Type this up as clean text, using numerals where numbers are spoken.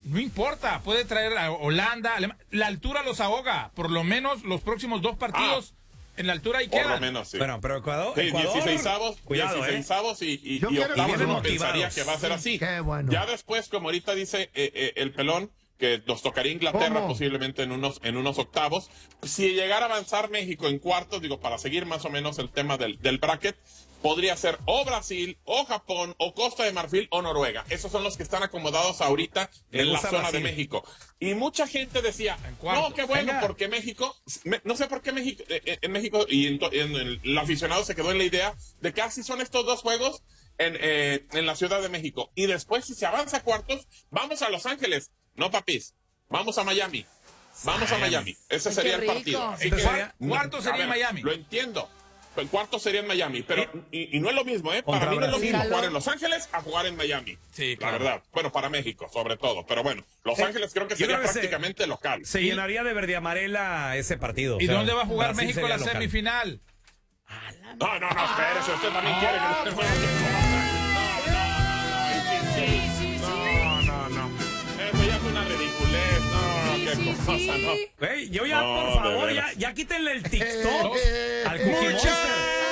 no importa, puede traer a Holanda, la altura los ahoga, por lo menos los próximos 2 partidos en la altura y por quedan. lo menos, sí. Bueno, pero Ecuador, Sí, Ecuador 16avos, cuidado, 16avos y Yo quiero octavos que uno motivados. pensaría que va a ser así. Qué bueno. Ya después, como ahorita dice el pelón, que nos tocaría Inglaterra ¿Cómo? posiblemente en unos octavos. Si llegara a avanzar México en cuartos, digo, para seguir más o menos el tema del bracket, podría ser o Brasil, o Japón, o Costa de Marfil, o Noruega. Esos son los que están acomodados ahorita Me en la gusta zona Brasil. de México. Y mucha gente decía, cuartos. no, qué bueno, Venga. porque México, no sé por qué México, en México, y el aficionado se quedó en la idea de que así son estos 2 juegos en la Ciudad de México. Y después, si se avanza a cuartos, vamos a Los Ángeles. No, papis, vamos a Miami. Vamos a Miami. Ese Ay, sería qué el partido. rico. Así que, Cuarto sería en Miami. Lo entiendo. El cuarto sería en Miami, pero y no es lo mismo, ¿eh? Para Contra mí no es lo Brasil. mismo jugar en Los Ángeles a jugar en Miami. Sí, La claro. verdad. Bueno, para México, sobre todo. Pero bueno, Los Ángeles creo que yo sería creo que prácticamente local. Se llenaría de verde y amarela ese partido. ¿Y o sea, dónde va a jugar Brasil México sería la local. semifinal? No, espérese, usted también quiere que No. Eso ya es una ridiculez. No, qué cosa, no. Güey, yo ya, No, por de favor, veras. ya quítenle el TikTok al Cookie Mucha- Monster.